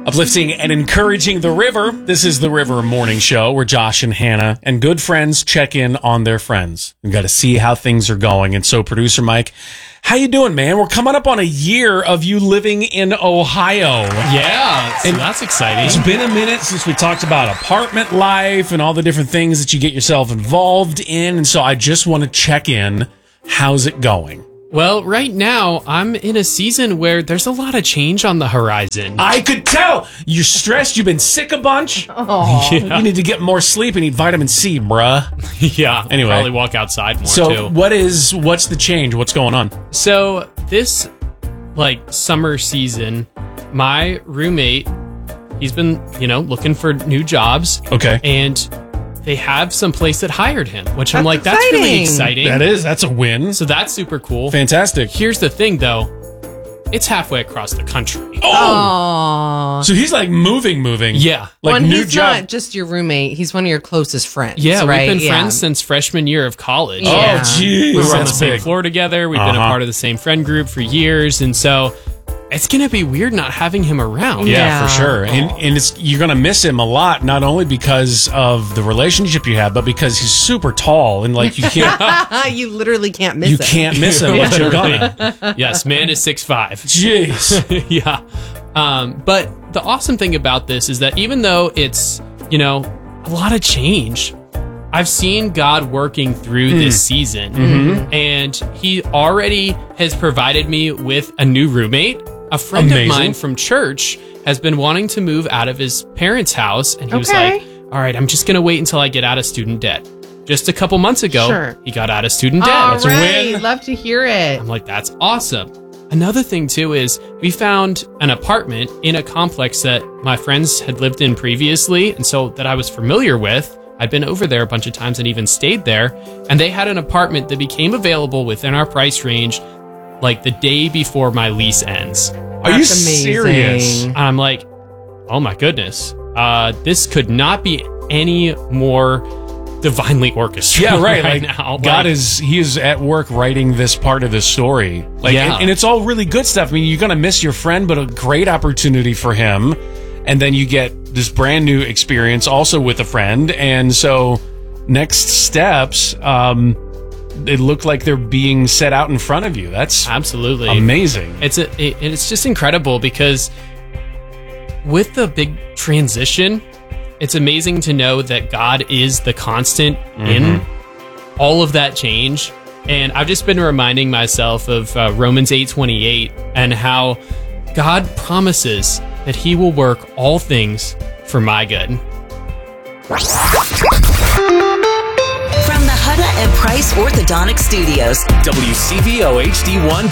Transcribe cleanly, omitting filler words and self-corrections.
Uplifting and encouraging the river. This is the River Morning Show where Josh and Hannah and good friends check in on their friends. We've got to see how things are going. And so, producer Mike, how you doing, man? We're coming up on a year of you living in Ohio. Yeah, so that's exciting. It's been a minute since we talked about apartment life and all the different things that you get yourself involved in. And so I just want to check in. How's it going? Well, right now, I'm in a season where there's a lot of change on the horizon. I could tell. You're stressed. You've been sick a bunch. Oh. Yeah. You need to get more sleep and eat vitamin C, bruh. Yeah. Anyway. Probably walk outside more, so too. what's the change? What's going on? So this, summer season, my roommate, he's been, looking for new jobs. Okay. And they have some place that hired him, which I'm That's that's really exciting. exciting. That's a win. So that's super cool. Fantastic. Here's the thing, though. It's halfway across the country. Oh. So he's moving. Yeah. Well, and new he's job. not just your roommate. He's one of your closest friends. Yeah, right? we've been friends since freshman year of college. Yeah. Oh, geez. We were on the That's same big. floor together. We've been a part of the same friend group for years. And so it's going to be weird not having him around. Yeah, Yeah. for sure. And you're going to miss him a lot, not only because of the relationship you have, but because he's super tall and you can't You literally can't miss you it. can't miss him, but you're gonna. Yes, man is 6'5". Jeez. Yeah. But the awesome thing about this is that even though it's, a lot of change, I've seen God working through this season. Mm-hmm. And he already has provided me with a new roommate. A friend Amazing. of mine from church has been wanting to move out of his parents' house. And he was Okay. like, all right, I'm just going to wait until I get out of student debt. Just a couple months ago, Sure. he got out of student debt. All That's a right. win. Love to hear it. I'm like, that's awesome. Another thing, too, is we found an apartment in a complex that my friends had lived in previously, and so that I was familiar with. I'd been over there a bunch of times and even stayed there, and they had an apartment that became available within our price range the day before my lease ends. Are you That's amazing. serious? And I'm like, oh my goodness, this could not be any more divinely orchestrated. Yeah, right. right now. God he is at work writing this part of the story. Yeah. And it's all really good stuff. I mean, you're gonna miss your friend, but a great opportunity for him. And then you get this brand new experience also with a friend. And so next steps, it looked like they're being set out in front of you. That's Absolutely amazing. It's just incredible because with the big transition, it's amazing to know that God is the constant in all of that change. And I've just been reminding myself of Romans 8:28 and how God promises that he will work all things for my good. From the Hutta and Price Orthodontic Studios, WCVO HD1